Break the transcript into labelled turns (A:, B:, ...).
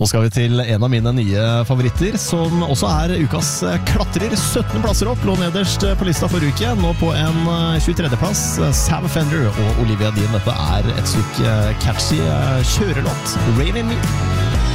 A: Nå skal vi til en av mine nye favoritter, som også ukas klatrer. 17 plasser opp, lå nederst på lista for uke. Nå på en 23. plass, Sam Fender og Olivia Dean. Dette et stykke catchy kjørelåt. Rain in Me.